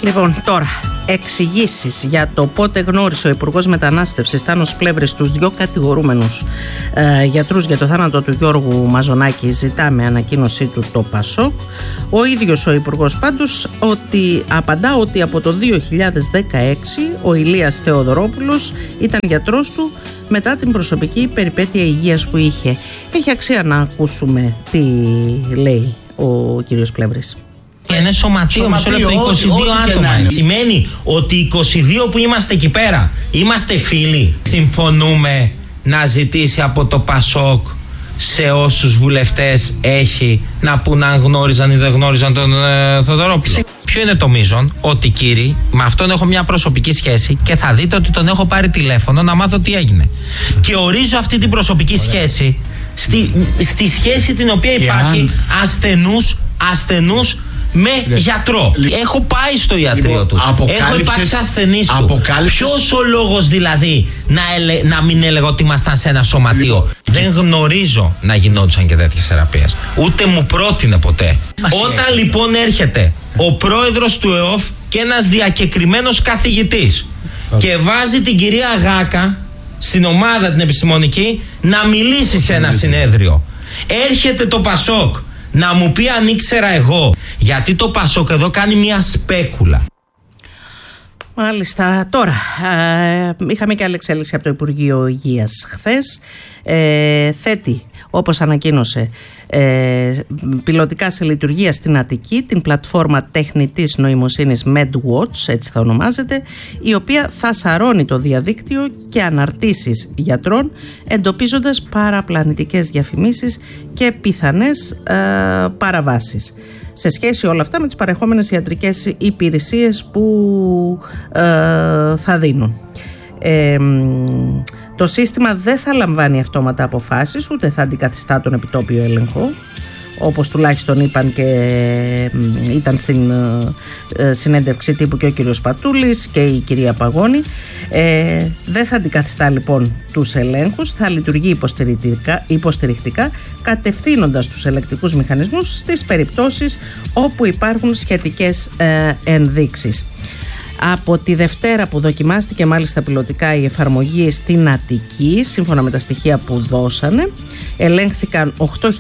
Λοιπόν, τώρα, εξηγήσεις για το πότε γνώρισε ο Υπουργός Μετανάστευσης Τάνος Πλεύρης τους δύο κατηγορούμενους γιατρούς για το θάνατο του Γιώργου Μαζονάκη ζητά με ανακοίνωσή του το ΠΑΣΟΚ. Ο ίδιος ο Υπουργός πάντως απαντά ότι από το 2016 ο Ηλίας Θεοδωρόπουλος ήταν γιατρός του μετά την προσωπική περιπέτεια υγείας που είχε. Έχει αξία να ακούσουμε τι λέει ο κύριος Πλεύρης. Είναι σωματείο με 22 άτομα. Σημαίνει ότι 22 που είμαστε εκεί πέρα είμαστε φίλοι. Συμφωνούμε να ζητήσει από το ΠΑΣΟΚ σε όσους βουλευτές έχει να πούν αν γνώριζαν ή δεν γνώριζαν τον Θοδωρόπουλο. Ποιο είναι το μείζον? Ότι κύριοι, με αυτόν έχω μια προσωπική σχέση και θα δείτε ότι τον έχω πάρει τηλέφωνο να μάθω τι έγινε. Και ορίζω αυτή την προσωπική σχέση στη σχέση την οποία υπάρχει ασθενούς με γιατρό. Έχω πάει στο ιατρείο του. Έχω υπάρξει ασθενής του. Ποιος ο λόγος δηλαδή να μην έλεγα ότι ήμασταν σε ένα σωματείο? Δεν γνωρίζω να γινόντουσαν και τέτοιες θεραπείες. Ούτε μου πρότεινε ποτέ. Όταν λοιπόν έρχεται ο πρόεδρος του ΕΟΦ και ένας διακεκριμένος καθηγητής και βάζει την κυρία Γάκα στην ομάδα την επιστημονική να μιλήσει σε ένα συνέδριο, έρχεται το ΠΑΣΟΚ να μου πει αν ήξερα εγώ, γιατί το ΠΑΣΟΚ εδώ κάνει μια σπέκουλα. Μάλιστα. Τώρα, είχαμε και άλλη εξέλιξη από το Υπουργείο Υγείας χθες. Θέτει, όπως ανακοίνωσε, πιλωτικά σε λειτουργία στην Αττική την πλατφόρμα τεχνητής νοημοσύνης MedWatch, έτσι θα ονομάζεται, η οποία θα σαρώνει το διαδίκτυο και αναρτήσεις γιατρών, εντοπίζοντας παραπλανητικές διαφημίσεις και πιθανές παραβάσεις σε σχέση όλα αυτά με τις παρεχόμενες ιατρικές υπηρεσίες που θα δίνουν. Το σύστημα δεν θα λαμβάνει αυτόματα αποφάσεις, ούτε θα αντικαθιστά τον επιτόπιο έλεγχο, όπως τουλάχιστον είπαν και ήταν στην συνέντευξη τύπου και ο κύριος Πατούλης και η κυρία Παγώνη. Δεν θα αντικαθιστά λοιπόν τους ελέγχους, θα λειτουργεί υποστηρικτικά, κατευθύνοντας τους ελεκτικούς μηχανισμούς στις περιπτώσεις όπου υπάρχουν σχετικές ενδείξεις. Από τη Δευτέρα που δοκιμάστηκε μάλιστα πιλωτικά η εφαρμογή στην Αττική, σύμφωνα με τα στοιχεία που δώσανε, ελέγχθηκαν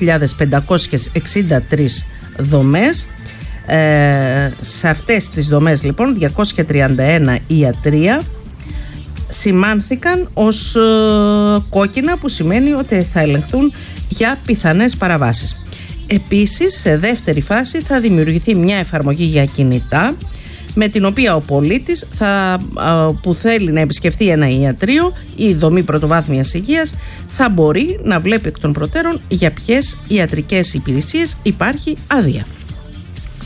8.563 δομές. Σε αυτές τις δομές λοιπόν 231 ιατρεία σημάνθηκαν ως κόκκινα, που σημαίνει ότι θα ελεγχθούν για πιθανές παραβάσεις. Επίσης, σε δεύτερη φάση θα δημιουργηθεί μια εφαρμογή για κινητά, με την οποία ο πολίτης που θέλει να επισκεφθεί ένα ιατρείο ή δομή πρωτοβάθμιας υγείας θα μπορεί να βλέπει εκ των προτέρων για ποιες ιατρικές υπηρεσίες υπάρχει άδεια.